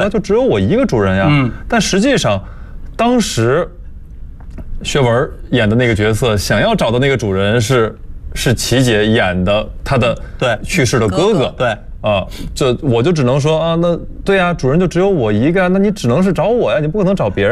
那就只有我一个主人呀。但实际上，当时薛文演的那个角色想要找的那个主人是琪姐演的她的去世的哥哥。 对。 这我就只能说啊，那对呀，主人就只有我一个，那你只能是找我呀，你不可能找别人。